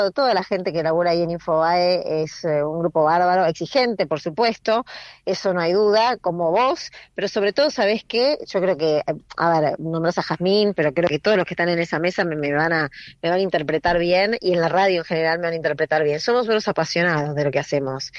Toda la gente que labura ahí en Infobae es un grupo bárbaro, exigente, por supuesto, eso no hay duda, como vos, pero sobre todo, ¿sabés qué? Yo creo que, a ver, nombrás a Jazmín, pero creo que todos los que están en esa mesa me van a interpretar bien, y en la radio en general me van a interpretar bien. Somos unos apasionados de lo que hacemos,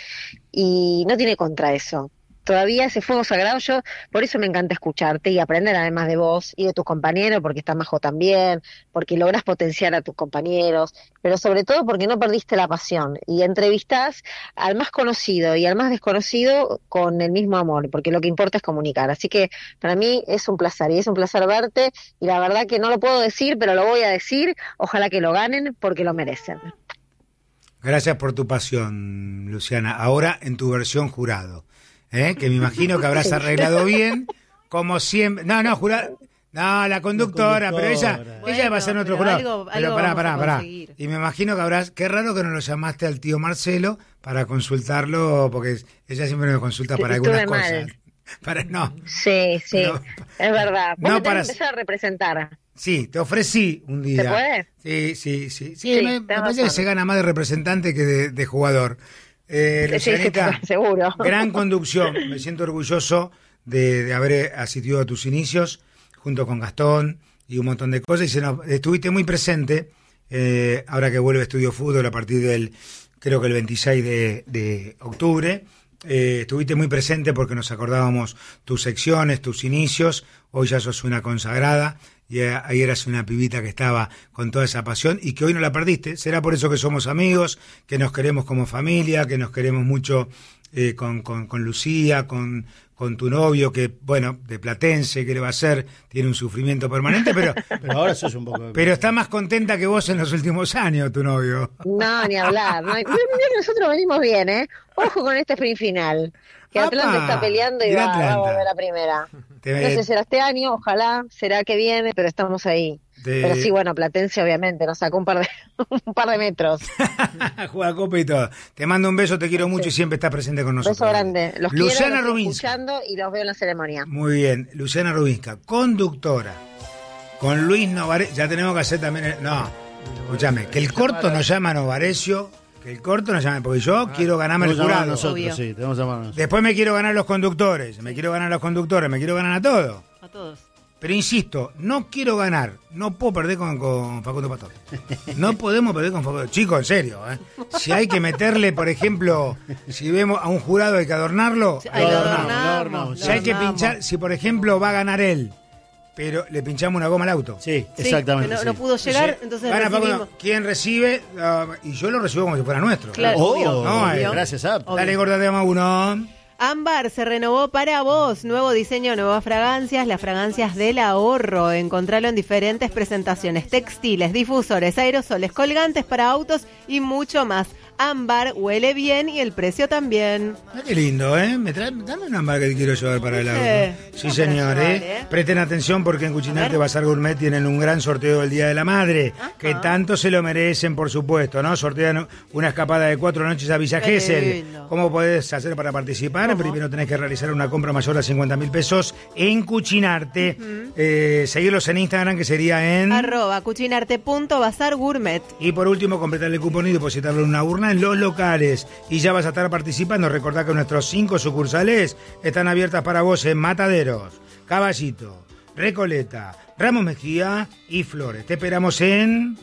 y no tiene contra eso. Todavía ese fuego sagrado, por eso me encanta escucharte y aprender además de vos y de tus compañeros, porque está Majo también, porque lográs potenciar a tus compañeros, pero sobre todo porque no perdiste la pasión y entrevistás al más conocido y al más desconocido con el mismo amor, porque lo que importa es comunicar. Así que para mí es un placer, y es un placer verte, y la verdad que no lo puedo decir, pero lo voy a decir, ojalá que lo ganen porque lo merecen. Gracias por tu pasión, Luciana. Ahora en tu versión jurado. Que me imagino que habrás arreglado bien, como siempre. No, jurado. No, la conductora, pero ella va a ser nuestro jurado. Pero pará. Y me imagino que habrás. Qué raro que no lo llamaste al tío Marcelo para consultarlo, porque ella siempre me consulta para algunas cosas. No. Sí, pero, es verdad. Vos no para empezar a representar. Sí, te ofrecí un día. ¿Se puede? Sí, me parece que se gana más de representante que de jugador. Lucianita, seguro. Gran conducción. Me siento orgulloso de haber asistido a tus inicios junto con Gastón y un montón de cosas. Y estuviste muy presente ahora que vuelve Estudio Fútbol a partir creo que el 26 de octubre. Estuviste muy presente porque nos acordábamos tus secciones, tus inicios. Hoy ya sos una consagrada y ahí eras una pibita que estaba con toda esa pasión y que hoy no la perdiste. Será por eso que somos amigos, que nos queremos como familia, que nos queremos mucho con Lucía, con tu novio, que bueno, de Platense, ¿qué le va a hacer? Tiene un sufrimiento permanente, pero ahora sos un poco... Pero está más contenta que vos en los últimos años, tu novio. No, ni hablar. No. Nosotros venimos bien, ¿eh? Ojo con este sprint final. Que Atlanta está peleando y va a volver a primera. No sé si será este año, ojalá, será que viene, pero estamos ahí. Pero sí, bueno, Platense obviamente nos sacó un par de metros. Juega copa y todo. Te mando un beso, te quiero mucho y siempre estás presente con nosotros. Beso grande. Los Luciana quiero, Rubinska. Escuchando y los veo en la ceremonia. Muy bien, Luciana Rubinska, conductora. Con Luis Novarecio, ya tenemos que hacer también... No, escúchame, que el corto nos llama a Novarecio... Que el corto nos llame, porque yo quiero ganarme el jurado. Nosotros, sí, tenemos que llamarnos. Después me quiero ganar los conductores, me quiero ganar a todos. A todos. Pero insisto, no quiero ganar, no puedo perder con Facundo Pastor. No podemos perder con Facundo. Chicos, en serio, si hay que meterle, por ejemplo, si vemos a un jurado hay que adornarlo, adornamos. Si hay que pinchar, si por ejemplo va a ganar él, pero le pinchamos una goma al auto. Sí, exactamente. No pudo llegar, entonces gana recibimos. Facundo. ¿Quién recibe? Y yo lo recibo como si fuera nuestro. Claro, obvio. Gracias, Ab. Dale, gorda, te llama uno. Ámbar se renovó para vos. Nuevo diseño, nuevas fragancias. Las fragancias del ahorro. Encontralo en diferentes presentaciones. Textiles, difusores, aerosoles, colgantes para autos y mucho más. Ámbar huele bien y el precio también. Qué lindo, ¿eh? Dame un ámbar que te quiero llevar para el auto. Sí, señor, Presten atención porque en Cucinarte Bazar Gourmet tienen un gran sorteo del Día de la Madre, que tanto se lo merecen, por supuesto, ¿no? Sortean una escapada de 4 noches a Villa Gesell. ¿Cómo podés hacer para participar? ¿Cómo? Primero tenés que realizar una compra mayor a 50.000 pesos en Cucinarte. Seguirlos en Instagram, que sería en... @cucinarte.bazargourmet. Y por último, completar el cupón y depositarlo en una urna en los locales. Y ya vas a estar participando. Recordá que nuestros 5 sucursales están abiertas para vos en Mataderos, Caballito, Recoleta, Ramos Mejía y Flores. Te esperamos en...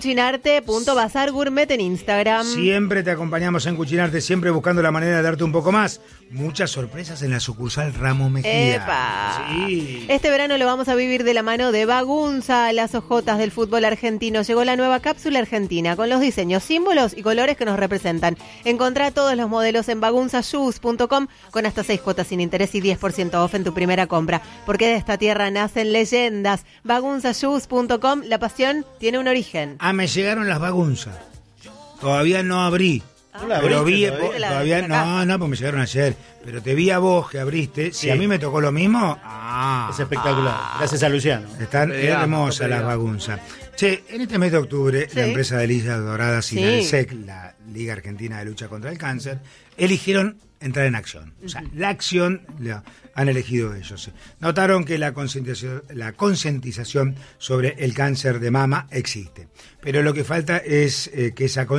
Cucinarte.bazargourmet en Instagram. Siempre te acompañamos en Cucinarte, siempre buscando la manera de darte un poco más. Muchas sorpresas en la sucursal Ramos Mejía. ¡Epa! Sí. Este verano lo vamos a vivir de la mano de Bagunza, las ojotas del fútbol argentino. Llegó la nueva cápsula argentina con los diseños, símbolos y colores que nos representan. Encontrá todos los modelos en bagunzashoes.com con hasta 6 cuotas sin interés y 10% off en tu primera compra. Porque de esta tierra nacen leyendas. Bagunzashoes.com, la pasión tiene un origen. Me llegaron las bagunzas. Todavía no abrí. Pero vi, todavía no, pues me llegaron ayer. Pero te vi a vos que abriste. Si a mí me tocó lo mismo, es espectacular. Gracias a Luciano. Están hermosas las bagunzas. Che, en este mes de octubre, Sí. la empresa de Ligas Doradas y Sí. la LSEC, la Liga Argentina de Lucha contra el Cáncer, eligieron entrar en acción. O sea, la acción la han elegido ellos. Sí. Notaron que la concientización sobre el cáncer de mama existe. Pero lo que falta es que esa